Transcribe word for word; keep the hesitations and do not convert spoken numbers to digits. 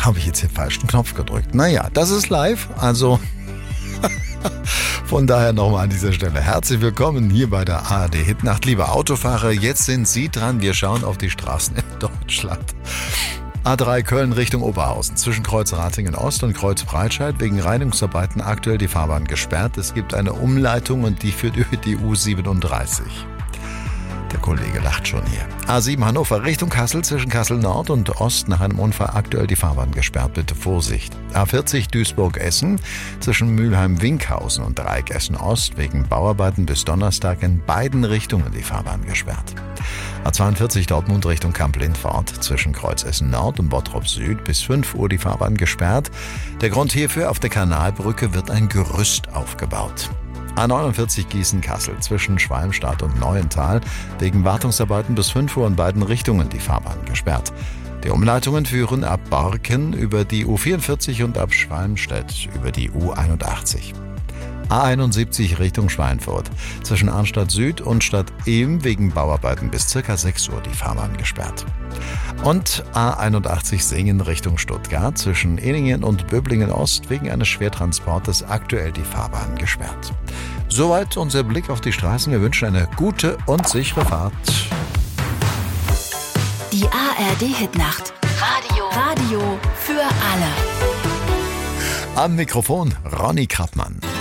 habe ich jetzt den falschen Knopf gedrückt? Naja, das ist live, also von daher nochmal an dieser Stelle herzlich willkommen hier bei der A R D Hitnacht. Liebe Autofahrer, jetzt sind Sie dran. Wir schauen auf die Straßen in Deutschland. A drei Köln Richtung Oberhausen. Zwischen Kreuz Ratingen Ost und Kreuz Breitscheid wegen Reinigungsarbeiten aktuell die Fahrbahn gesperrt. Es gibt eine Umleitung und die führt über die U siebenunddreißig. Der Kollege lacht schon hier. A sieben Hannover Richtung Kassel, zwischen Kassel Nord und Ost nach einem Unfall aktuell die Fahrbahn gesperrt. Bitte Vorsicht. A vierzig Duisburg-Essen, zwischen Mülheim-Winkhausen und Dreieck Essen Ost wegen Bauarbeiten bis Donnerstag in beiden Richtungen die Fahrbahn gesperrt. A zweiundvierzig Dortmund Richtung Kamp-Lindfort, zwischen Kreuz Essen Nord und Bottrop Süd bis fünf Uhr die Fahrbahn gesperrt. Der Grund hierfür: auf der Kanalbrücke wird ein Gerüst aufgebaut. A neunundvierzig Gießen-Kassel, zwischen Schwalmstadt und Neuental wegen Wartungsarbeiten bis fünf Uhr in beiden Richtungen die Fahrbahn gesperrt. Die Umleitungen führen ab Borken über die U vierundvierzig und ab Schwalmstedt über die U einundachtzig. A einundsiebzig Richtung Schweinfurt, zwischen Arnstadt Süd und Stadt Ehm wegen Bauarbeiten bis ca. sechs Uhr die Fahrbahn gesperrt. Und A einundachtzig Singen Richtung Stuttgart, zwischen Ehningen und Böblingen Ost wegen eines Schwertransportes aktuell die Fahrbahn gesperrt. Soweit unser Blick auf die Straßen. Wir wünschen eine gute und sichere Fahrt. Die A R D Hitnacht. Radio. Radio für alle. Am Mikrofon Ronny Krappmann.